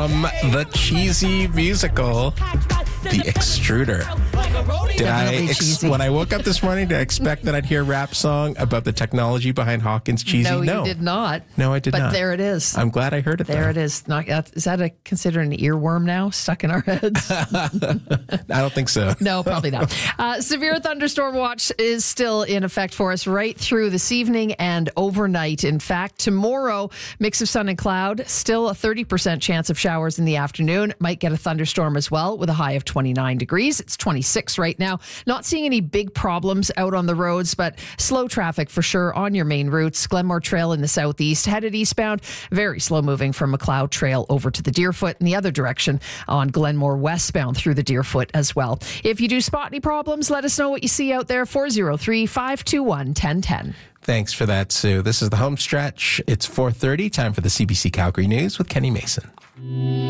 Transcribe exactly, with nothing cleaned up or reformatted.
from the cheesy musical, The Extruder. Did Definitely I, ex- cheesy. when I woke up this morning, did I expect that I'd hear a rap song about the technology behind Hawkins cheesy? No, No, you did not. No, I did but not. But there it is. I'm glad I heard it. There though. it is. Not, is that a, considered an earworm now stuck in our heads? I don't think so. No, probably not. Uh, severe thunderstorm watch is still in effect for us right through this evening and overnight. In fact, tomorrow, mix of sun and cloud, still a thirty percent chance of showers in the afternoon. Might get a thunderstorm as well with a high of twenty-nine degrees. It's twenty-six right now. Not seeing any big problems out on the roads, but slow traffic for sure on your main routes. Glenmore Trail in the southeast, headed eastbound, very slow moving from McLeod Trail over to the Deerfoot in the other direction on Glenmore westbound through the Deerfoot as well. If you do spot any problems, let us know what you see out there. four oh three, five two one, one oh one oh. Thanks for that, Sue. This is the home stretch. It's four thirty, time for the C B C Calgary News with Kenny Mason.